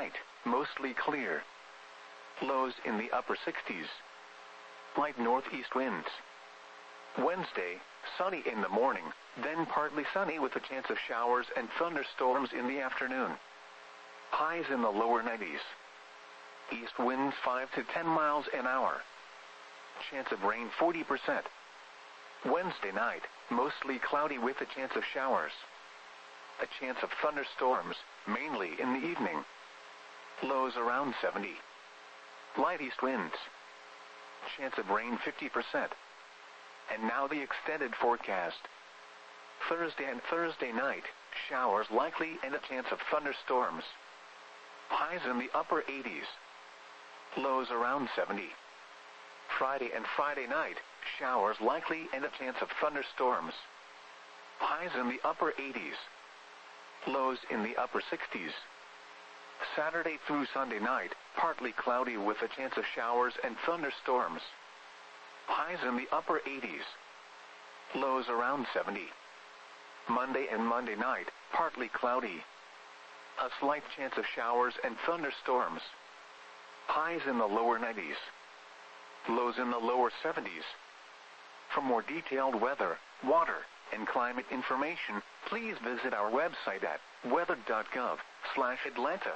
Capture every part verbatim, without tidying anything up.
mostly clear. Lows in the upper sixties. Light northeast winds. Wednesday, sunny in the morning, then partly sunny with a chance of showers and thunderstorms in the afternoon. Highs in the lower nineties. East winds five to ten miles an hour. Chance of rain forty percent. Wednesday night, mostly cloudy with a chance of showers. A chance of thunderstorms, mainly in the evening. Lows around seventy. Light east winds. Chance of rain fifty percent. And now the extended forecast. Thursday and Thursday night, showers likely and a chance of thunderstorms. Highs in the upper eighties. Lows around seventy. Friday and Friday night, showers likely and a chance of thunderstorms. Highs in the upper eighties. Lows in the upper sixties. Saturday through Sunday night, partly cloudy with a chance of showers and thunderstorms. Highs in the upper eighties. Lows around seventy. Monday and Monday night, partly cloudy. A slight chance of showers and thunderstorms. Highs in the lower nineties. Lows in the lower seventies. For more detailed weather, water, and climate information, please visit our website at weather dot gov slash Atlanta.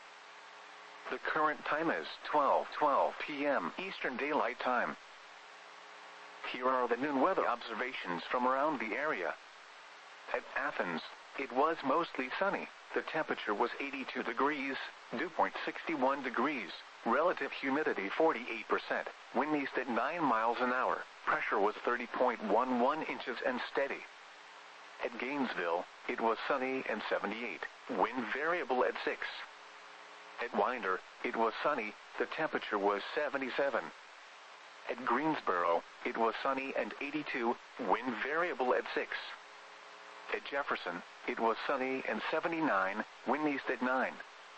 The current time is twelve twelve p m Eastern Daylight Time. Here are the noon weather observations from around the area. At Athens, it was mostly sunny. The temperature was eighty-two degrees, dew point sixty-one degrees, relative humidity forty-eight percent, wind east at nine miles an hour, pressure was thirty point one one inches and steady. At Gainesville, it was sunny and seventy-eight, wind variable at six. At Winder, it was sunny, the temperature was seventy-seven. At Greensboro, it was sunny and eighty-two, wind variable at six. At Jefferson, it was sunny and seventy-nine, wind east at nine.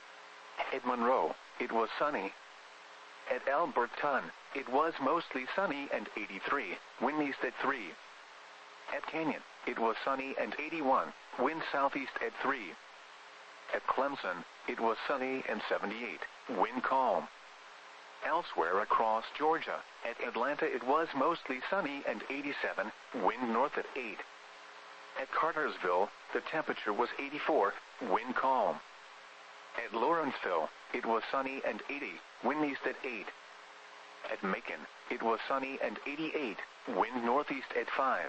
At Monroe, it was sunny. At Alberton, it was mostly sunny and eighty-three, wind east at three. At Canyon, it was sunny and eighty-one, wind southeast at three. At Clemson, it was sunny and seventy-eight, wind calm. Elsewhere across Georgia, at Atlanta it was mostly sunny and eighty-seven, wind north at eight. At Cartersville, the temperature was eighty-four, wind calm. At Lawrenceville, it was sunny and eighty, wind east at eight. At Macon, it was sunny and eighty-eight, wind northeast at five.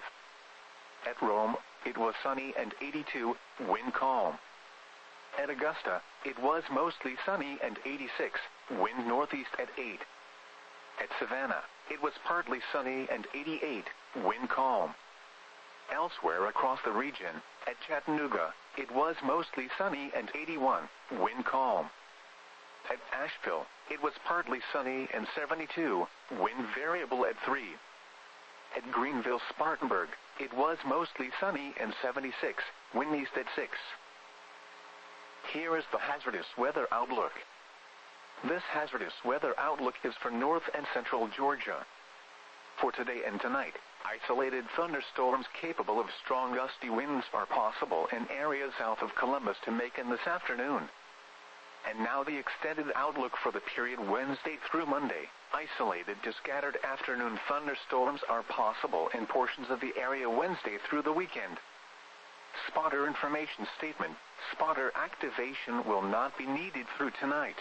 At Rome, it was sunny and eighty-two, wind calm. At Augusta, it was mostly sunny and eighty-six, wind northeast at eight. At Savannah, it was partly sunny and eighty-eight, wind calm. Elsewhere across the region, at Chattanooga, it was mostly sunny and eighty-one, wind calm. At Asheville, it was partly sunny and seventy-two, wind variable at three. At Greenville-Spartanburg, it was mostly sunny and seventy-six, wind east at six. Here is the hazardous weather outlook. This hazardous weather outlook is for north and central Georgia. For today and tonight, isolated thunderstorms capable of strong gusty winds are possible in areas south of Columbus to Macon this afternoon. And now the extended outlook for the period Wednesday through Monday. Isolated to scattered afternoon thunderstorms are possible in portions of the area Wednesday through the weekend. Spotter information statement. Spotter activation will not be needed through tonight.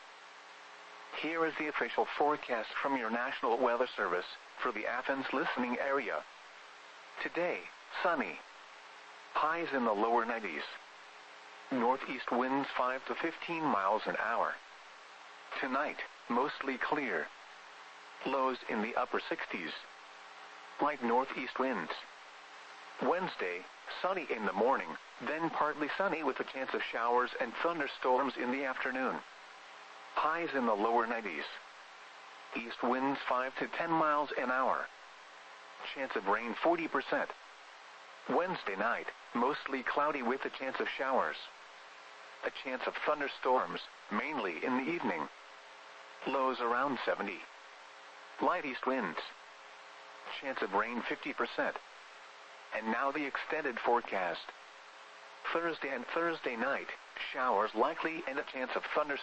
Here is the official forecast from your National Weather Service for the Athens listening area. Today, sunny. Highs in the lower nineties. Northeast winds five to fifteen miles an hour. Tonight, mostly clear. Lows in the upper sixties. Light northeast winds. Wednesday, sunny in the morning, then partly sunny with a chance of showers and thunderstorms in the afternoon. Highs in the lower nineties. East winds five to ten miles an hour. Chance of rain forty percent. Wednesday night, mostly cloudy with a chance of showers. A chance of thunderstorms, mainly in the evening. Lows around seventy. Light east winds. Chance of rain fifty percent. And now the extended forecast. Thursday and Thursday night, showers likely and a chance of thunderstorms.